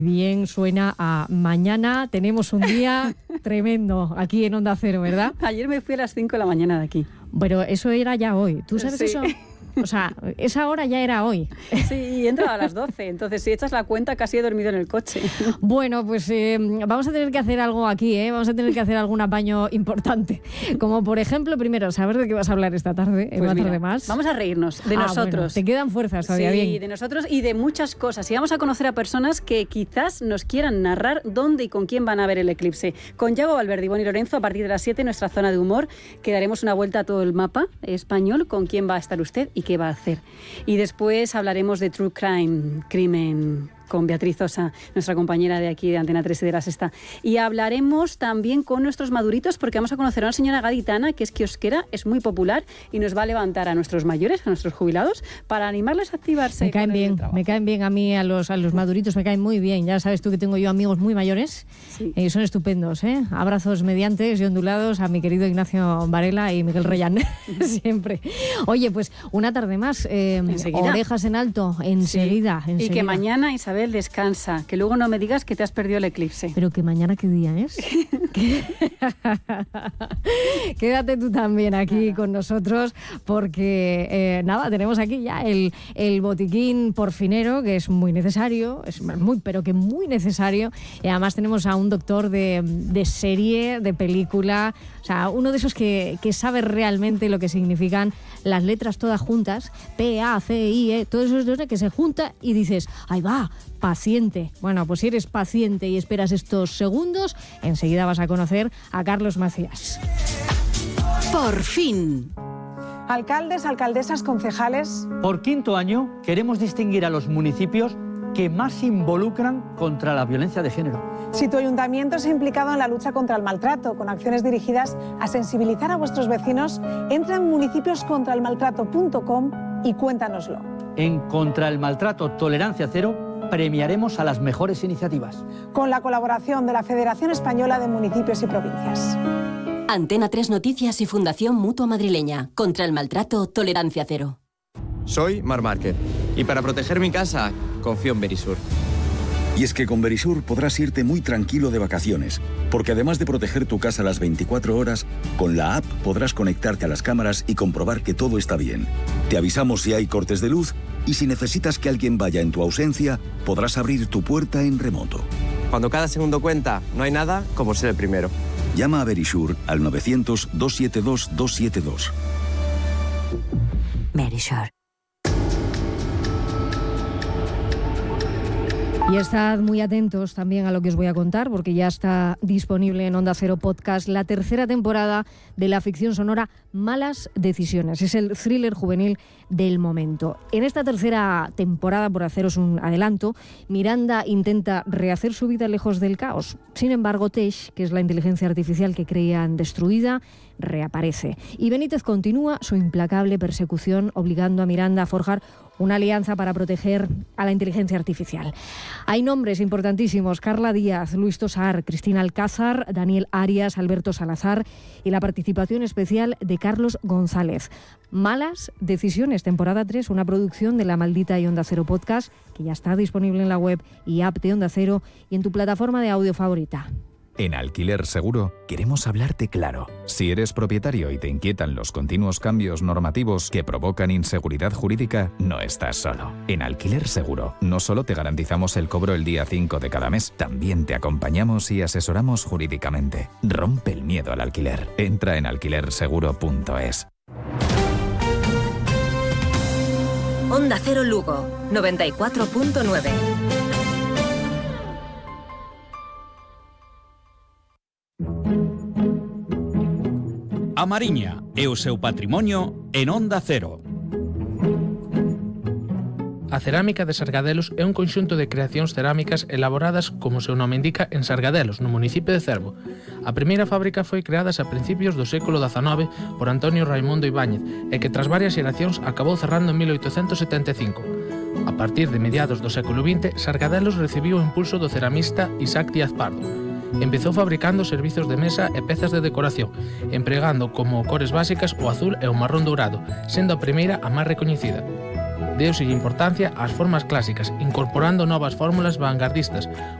Bien, suena a mañana. Tenemos un día tremendo aquí en Onda Cero, ¿verdad? Ayer me fui a las 5 de la mañana de aquí. Bueno, eso era ya hoy. ¿Tú sabes Sí. eso? O sea, esa hora ya era hoy. Sí, y entra a las 12. Entonces, si echas la cuenta, casi he dormido en el coche. Bueno, pues vamos a tener que hacer algo aquí, ¿eh? Vamos a tener que hacer algún apaño importante. Como, por ejemplo, primero, saber de qué vas a hablar esta tarde, Pues una mira, tarde más. vamos a reírnos de nosotros. Bueno, te quedan fuerzas todavía, Sí, bien. de nosotros y de muchas cosas. Y vamos a conocer a personas que quizás nos quieran narrar dónde y con quién van a ver el eclipse. Con Yago Valverde y Bonnie Lorenzo, a partir de las 7, en nuestra zona de humor, que daremos una vuelta a todo el mapa español, con quién va a estar usted y qué va a hacer. Y después hablaremos de True Crime, crimen, con Beatriz Osa, nuestra compañera de aquí de Antena 3 y de La Sexta. Y hablaremos también con nuestros maduritos, porque vamos a conocer a una señora gaditana que es kiosquera, es muy popular y nos va a levantar a nuestros mayores, a nuestros jubilados, para animarles a activarse. Me caen bien a mí, a los maduritos, me caen muy bien. Ya sabes tú que tengo yo amigos muy mayores, Sí. Son estupendos, ¿eh? Abrazos mediantes y ondulados a mi querido Ignacio Varela y Miguel Reyán, siempre. Oye, pues una tarde más, Enseguida. orejas en alto, enseguida. Y que mañana, Isabel, descansa, que luego no me digas que te has perdido el eclipse. Pero que mañana, ¿qué día es? Quédate tú también aquí con nosotros, porque tenemos aquí ya el botiquín porfinero, que es muy necesario, pero que muy necesario, y además tenemos a un doctor de serie, de película, o sea, uno de esos que sabe realmente lo que significan las letras todas juntas, P-A-C-I-E, todos esos dos que se junta y dices, ahí va, paciente. Bueno, pues si eres paciente y esperas estos segundos, enseguida vas a conocer a Carlos Macías. Por fin. Alcaldes, alcaldesas, concejales. Por quinto año queremos distinguir a los municipios que más se involucran contra la violencia de género. Si tu ayuntamiento se ha implicado en la lucha contra el maltrato, con acciones dirigidas a sensibilizar a vuestros vecinos, entra en municipioscontraelmaltrato.com y cuéntanoslo. En Contra el Maltrato Tolerancia Cero premiaremos a las mejores iniciativas. Con la colaboración de la Federación Española de Municipios y Provincias. Antena 3 Noticias y Fundación Mutua Madrileña. Contra el maltrato, tolerancia cero. Soy Marc Márquez y para proteger mi casa confío en Verisur. Y es que con Verisur podrás irte muy tranquilo de vacaciones, porque además de proteger tu casa las 24 horas, con la app podrás conectarte a las cámaras y comprobar que todo está bien. Te avisamos si hay cortes de luz y si necesitas que alguien vaya en tu ausencia, podrás abrir tu puerta en remoto. Cuando cada segundo cuenta, no hay nada como ser el primero. Llama a Verisur al 900-272-272. Verisur. Y estad muy atentos también a lo que os voy a contar, porque ya está disponible en Onda Cero Podcast la tercera temporada de la ficción sonora Malas Decisiones. Es el thriller juvenil del momento. En esta tercera temporada, por haceros un adelanto, Miranda intenta rehacer su vida lejos del caos. Sin embargo, Tesh, que es la inteligencia artificial que creían destruida, reaparece. Y Benítez continúa su implacable persecución, obligando a Miranda a forjar una alianza para proteger a la inteligencia artificial. Hay nombres importantísimos: Carla Díaz, Luis Tosar, Cristina Alcázar, Daniel Arias, Alberto Salazar y la participación especial de Carlos González. Malas Decisiones, temporada 3, una producción de La Maldita y Onda Cero Podcast, que ya está disponible en la web y app de Onda Cero y en tu plataforma de audio favorita. En Alquiler Seguro queremos hablarte claro. Si eres propietario y te inquietan los continuos cambios normativos que provocan inseguridad jurídica, no estás solo. En Alquiler Seguro no solo te garantizamos el cobro el día 5 de cada mes, también te acompañamos y asesoramos jurídicamente. Rompe el miedo al alquiler. Entra en alquilerseguro.es. Onda Cero Lugo, 94.9. A Mariña e o seu patrimonio en Onda Cero. A cerámica de Sargadelos é un conxunto de creacións cerámicas elaboradas, como o seu nome indica, en Sargadelos, no municipio de Cervo. A primeira fábrica foi creada a principios do século XIX por Antonio Raimundo Ibáñez e que tras varias xeracións acabou cerrando en 1875. A partir de mediados do século XX, Sargadelos recibiu o impulso do ceramista Isaac Díaz Pardo. Empezou fabricando servizos de mesa e pezas de decoración, empregando como cores básicas o azul e o marrón dourado, sendo a primeira a máis recoñecida. deuse importancia ás formas clásicas, incorporando novas fórmulas vanguardistas,